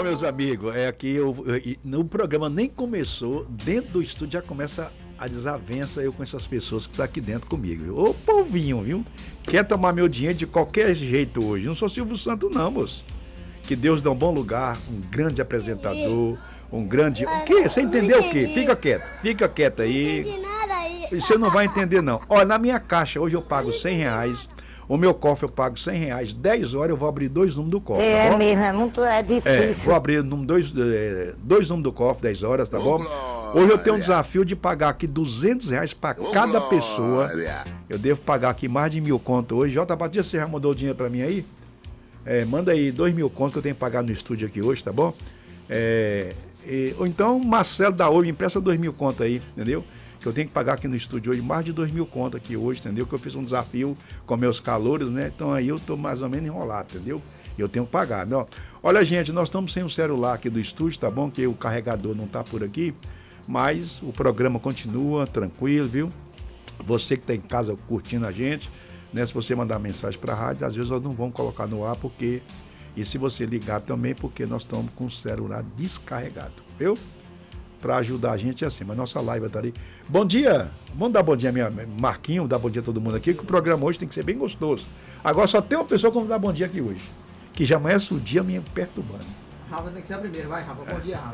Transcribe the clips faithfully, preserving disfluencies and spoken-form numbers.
Ó, meus amigos, é aqui eu, eu, no programa nem começou, dentro do estúdio já começa a desavença eu com essas pessoas que estão tá aqui dentro comigo, viu? Ô povinho, viu? Quer tomar meu dinheiro de qualquer jeito hoje. Não sou Silvio Santos não, moço. Que Deus dê um bom lugar, um grande apresentador, um grande... O quê? Você entendeu o quê? Fica quieto, fica quieto aí. Não entendi nada aí. Você não vai entender não. Olha, na minha caixa hoje eu pago cem reais. O meu cofre eu pago cem reais, dez horas eu vou abrir dois números do cofre, É, tá bom? mesmo, é muito é difícil. É, vou abrir número dois, é, dois números do cofre, dez horas, tá bom? Hoje eu tenho um desafio de pagar aqui duzentos reais para cada pessoa. Eu devo pagar aqui mais de mil conto hoje. Jota Batista, você já mandou o dinheiro para mim aí? É, manda aí dois mil contos que eu tenho que pagar no estúdio aqui hoje, tá bom? É, e, ou então Marcelo da Oi, empresta dois mil contos aí, entendeu? Que eu tenho que pagar aqui no estúdio hoje mais de dois mil contos aqui hoje, entendeu? Que eu fiz um desafio com meus calouros, né? Então aí eu tô mais ou menos enrolado, entendeu? E eu tenho que pagar, né? Olha, gente, nós estamos sem o celular aqui do estúdio, tá bom? Que o carregador não tá por aqui, mas o programa continua tranquilo, viu? Você que tá em casa curtindo a gente, né? Se você mandar mensagem para a rádio, às vezes nós não vamos colocar no ar, porque... E se você ligar também, porque nós estamos com o celular descarregado, viu? Para ajudar a gente é assim, mas nossa live tá ali. Bom dia, vamos dar bom dia, minha Marquinho, dar bom dia a todo mundo aqui, que o programa hoje tem que ser bem gostoso. Agora só tem uma pessoa que vai dar bom dia aqui hoje, que já amanhece o dia me perturbando. Rafa tem que ser a primeira, vai, Rafa, bom dia, Rafa.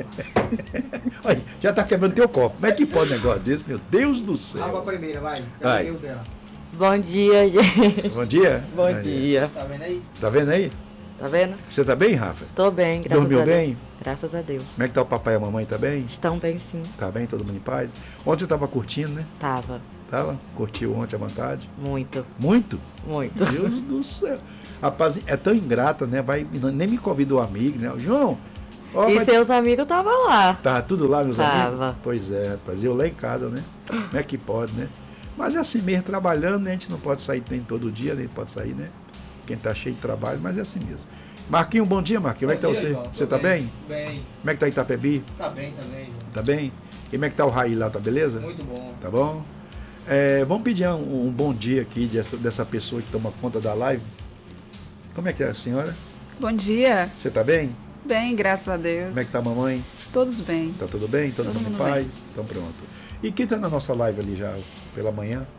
Olha, já tá quebrando teu copo, como é que pode um negócio desse, meu Deus do céu. Rafa primeira, vai, vai. o dela. Bom dia, gente. Bom dia. Bom Aí. dia. Tá vendo aí? Tá vendo aí? Tá vendo? Você tá bem, Rafa? Tô bem, graças Dormiu a Deus. bem? Graças a Deus. Como é que tá o papai e a mamãe, tá bem? Estão bem, sim. Tá bem, todo mundo em paz? Ontem você tava curtindo, né? Tava. Tava? Curtiu ontem à vontade? Muito. Muito? Muito. Deus do céu. Rapaz, é tão ingrata, né? Vai, nem me convida o amigo, né? João, ó, E vai... seus amigos estavam lá. Tá tudo lá, meus Tava. amigos? Pois é, rapaz. Eu lá em casa, né? Como é que pode, né? Mas é assim mesmo, trabalhando, né? A gente não pode sair nem todo dia, nem pode sair, né? Quem tá cheio de trabalho, mas é assim mesmo. Marquinho, bom dia, Marquinho. Como é que tá você? Irmão, Você tá bem? bem? Bem. Como é que tá Itapebi? Tá bem também, irmão. Tá bem? E como é que tá o Raí lá, tá beleza? Muito bom. Tá bom? É, vamos pedir um, um bom dia aqui dessa, dessa pessoa que toma conta da live. Como é que é a senhora? Bom dia. Você tá bem? Bem, graças a Deus. Como é que tá a mamãe? Todos bem. Tá tudo bem? Todo, Todo mundo em mundo paz? bem. Então pronto. E quem tá na nossa live ali já pela manhã?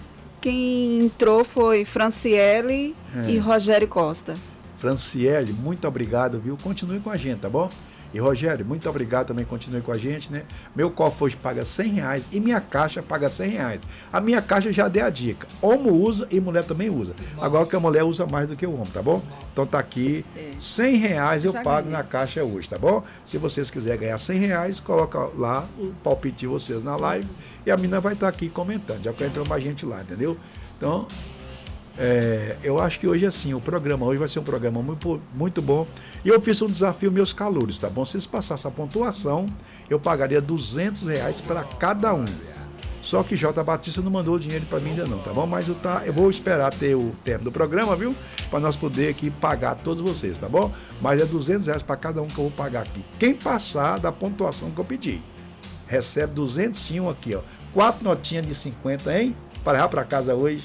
Quem entrou foi Franciele É. e Rogério Costa. Franciele, muito obrigado, viu? Continue com a gente, tá bom? E Rogério, muito obrigado também, continue com a gente, né? Meu cofre hoje paga cem reais e minha caixa paga cem reais. A minha caixa já dei a dica. Homem usa e mulher também usa. Agora que a mulher usa mais do que o homem, tá bom? Então tá aqui, cem reais eu Já pago ganhei. na caixa hoje, tá bom? Se vocês quiserem ganhar cem reais, coloca lá o palpite de vocês na live e a menina vai estar aqui comentando. Já que entrou mais gente lá, entendeu? Então... É, eu acho que hoje assim, o programa hoje vai ser um programa muito, muito bom. E eu fiz um desafio meus calouros, tá bom? Se eles passassem a pontuação, eu pagaria duzentos reais para cada um. Só que J. Batista não mandou o dinheiro para mim ainda não, tá bom? Mas eu, tá, eu vou esperar ter o tempo do programa, viu? Para nós poder aqui pagar todos vocês, tá bom? Mas é duzentos reais para cada um que eu vou pagar aqui. Quem passar da pontuação que eu pedi, recebe duzentos e um aqui, ó. Quatro notinhas de cinquenta, hein? Para levar para casa hoje.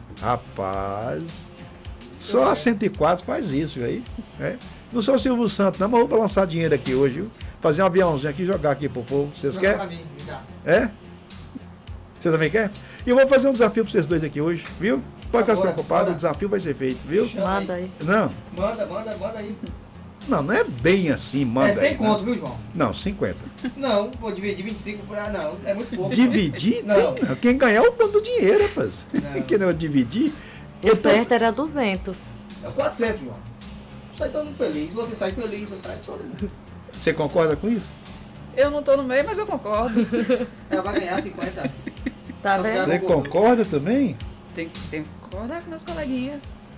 Rapaz, só a cento e quatro faz isso, viu aí? É. Não sou o Silvio Santos, não, mas vou para lançar dinheiro aqui hoje, viu? Fazer um aviãozinho aqui e jogar aqui pro povo. Vocês Joga querem? pra mim, me dá. É? Você também quer? E eu vou fazer um desafio para vocês dois aqui hoje, viu? Pode ficar Bora, preocupado, bora. o desafio vai ser feito, viu? Chama Manda aí. Não, Manda, manda, manda aí. não, não é bem assim, manda é cem aí, conto, né? viu, João? Não, cinquenta. Não, vou dividir vinte e cinco por... Ah, não, é muito pouco. Dividir? Não. Não. Quem ganhar é o dono do dinheiro, rapaz. Não. Quem não dividir... O eu tô- certo era duzentos. É quatrocentos, João. Sai todo mundo feliz. Você sai feliz, você sai todo mundo. Você concorda com isso? Eu não tô no meio, mas eu concordo. Ela vai ganhar cinquenta. Tá Só vendo? quero- Você concorda também? Tem, tem que concordar com meus coleguinhas.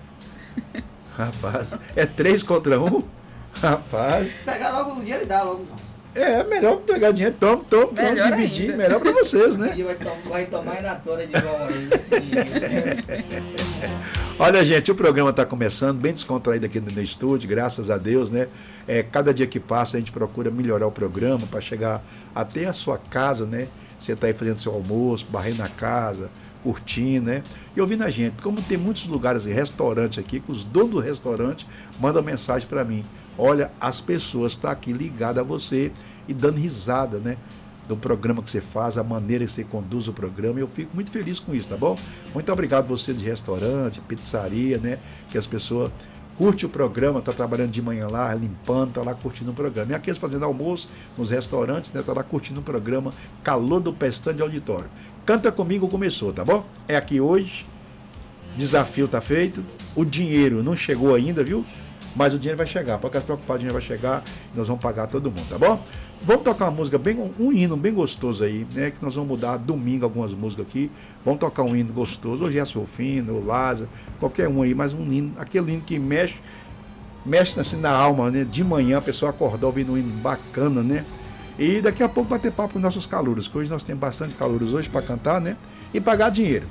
Rapaz, é três contra um? Rapaz, Pegar logo o dinheiro e dar logo, João. é melhor pegar dinheiro, toma, toma, toma, Melhor dividir, ainda. melhor pra vocês, né? E vai, tom, vai tomar na tora de João aí. esse dinheiro. Olha, gente, o programa está começando, bem descontraído aqui no meu estúdio, graças a Deus, né? É, cada dia que passa a gente procura melhorar o programa para chegar até a sua casa, né? Você está aí fazendo seu almoço, barrendo a casa, curtindo, né? E ouvindo a gente. Como tem muitos lugares e restaurantes aqui, que os donos do restaurante mandam mensagem para mim. Olha, as pessoas estão aqui ligadas a você e dando risada, né? Do programa que você faz, a maneira que você conduz o programa. Eu fico muito feliz com isso, tá bom? Muito obrigado você de restaurante, pizzaria, né? Que as pessoas curtem o programa, tá trabalhando de manhã lá, limpando, tá lá curtindo o programa. E aqueles fazendo almoço nos restaurantes, né? Tá lá curtindo o programa Calor do Pestana de Auditório. Canta Comigo começou, tá bom? É aqui hoje. Desafio tá feito. O dinheiro não chegou ainda, viu? Mas o dinheiro vai chegar, pode ficar preocupado, o dinheiro vai chegar e nós vamos pagar todo mundo, tá bom? Vamos tocar uma música, bem, um hino bem gostoso aí, né? Que nós vamos mudar domingo algumas músicas aqui. Vamos tocar um hino gostoso, hoje é Sofino, o Lázaro, qualquer um aí, mas um hino, aquele hino que mexe, mexe assim na alma, né? De manhã a pessoa acordar ouvindo um hino bacana, né? E daqui a pouco vai ter papo com nossos calouros, que hoje nós temos bastante calouros hoje para cantar, né? E pagar dinheiro.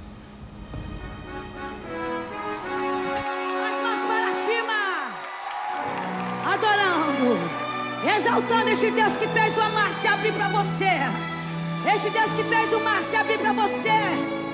Exaltando este Deus que fez uma mar se abrir pra você. Este Deus que fez o mar se abrir pra você.